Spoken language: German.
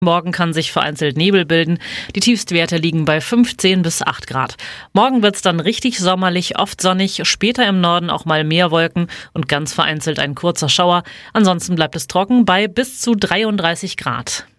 Morgen kann sich vereinzelt Nebel bilden. Die Tiefstwerte liegen bei 15 bis 8 Grad. Morgen wird's dann richtig sommerlich, oft sonnig, später im Norden auch mal mehr Wolken und ganz vereinzelt ein kurzer Schauer. Ansonsten bleibt es trocken bei bis zu 33 Grad.